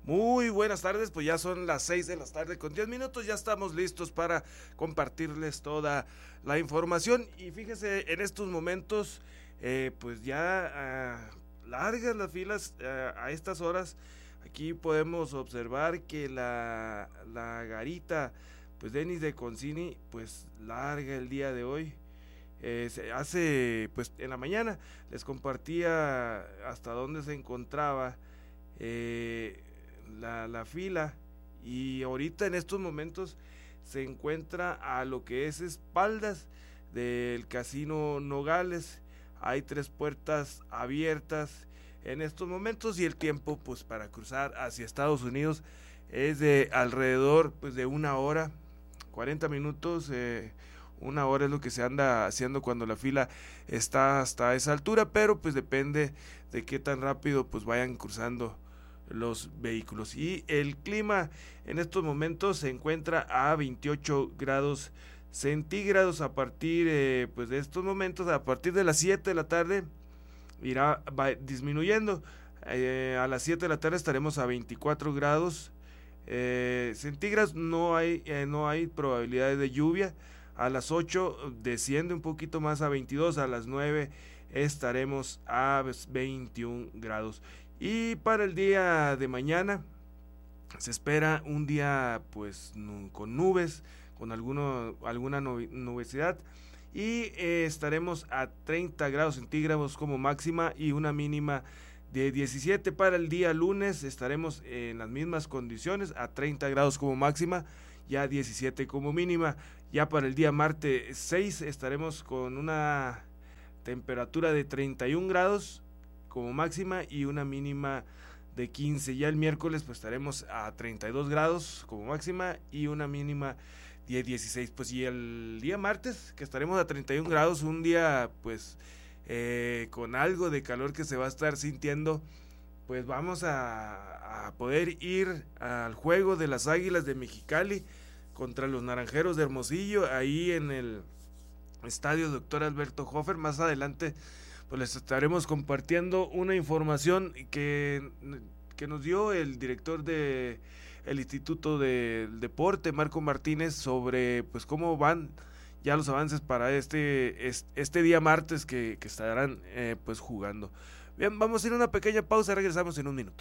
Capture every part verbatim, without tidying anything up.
Muy buenas tardes, pues ya son las seis de la tarde con diez minutos, ya estamos listos para compartirles toda la información y fíjese, en estos momentos, eh, pues ya uh, largas las filas uh, a estas horas. Aquí podemos observar que la, la garita, pues Denis de Concini, pues larga el día de hoy. Eh, se hace, pues en la mañana les compartía hasta dónde se encontraba eh, la, la fila, y ahorita en estos momentos se encuentra a lo que es espaldas del Casino Nogales. Hay tres puertas abiertas en estos momentos y el tiempo pues para cruzar hacia Estados Unidos es de alrededor pues de una hora, cuarenta minutos, eh, una hora es lo que se anda haciendo cuando la fila está hasta esa altura, pero pues depende de qué tan rápido pues vayan cruzando los vehículos. Y el clima en estos momentos se encuentra a veintiocho grados centígrados. A partir eh, pues de estos momentos, a partir de las siete de la tarde irá va disminuyendo. Eh, a las siete de la tarde estaremos a veinticuatro grados eh, centígrados. No hay eh, no hay probabilidades de lluvia. A las ocho desciende un poquito más a veintidós. A las nueve estaremos a veintiún grados. Y para el día de mañana se espera un día pues nu- con nubes, con alguno, alguna nubosidad, y eh, estaremos a treinta grados centígrados como máxima y una mínima de diecisiete. Para el día lunes estaremos en las mismas condiciones, a treinta grados como máxima y a diecisiete como mínima. Ya para el día martes seis estaremos con una temperatura de treinta y un grados como máxima y una mínima de quince. Ya el miércoles pues estaremos a treinta y dos grados como máxima y una mínima de dieciséis. Pues y el día martes que estaremos a treinta y un grados, un día pues eh, con algo de calor que se va a estar sintiendo, pues vamos a, a poder ir al juego de las Águilas de Mexicali contra los Naranjeros de Hermosillo, ahí en el estadio Doctor Alberto Hofer. Más adelante pues les estaremos compartiendo una información que, que nos dio el director de el Instituto del Deporte, Marco Martínez, sobre pues cómo van ya los avances para este este día martes que, que estarán eh, pues jugando. Bien, vamos a ir a una pequeña pausa, regresamos en un minuto.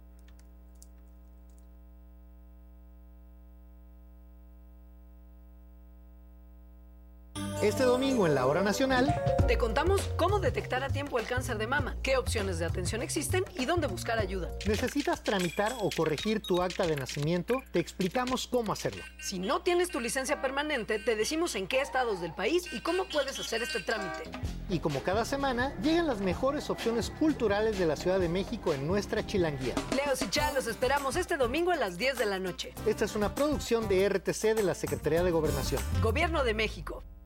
Este domingo en la Hora Nacional te contamos cómo detectar a tiempo el cáncer de mama, qué opciones de atención existen y dónde buscar ayuda. ¿Necesitas tramitar o corregir tu acta de nacimiento? Te explicamos cómo hacerlo. Si no tienes tu licencia permanente, te decimos en qué estados del país y cómo puedes hacer este trámite. Y como cada semana, llegan las mejores opciones culturales de la Ciudad de México en nuestra Chilanguía. Leos y Chá, los esperamos este domingo a las diez de la noche. Esta es una producción de R T C de la Secretaría de Gobernación. Gobierno de México.